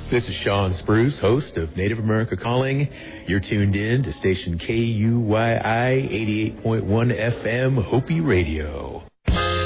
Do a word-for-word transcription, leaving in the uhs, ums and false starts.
This is Sean Spruce, host of Native America Calling. You're tuned in to station K U Y I eighty-eight point one F M Hopi Radio.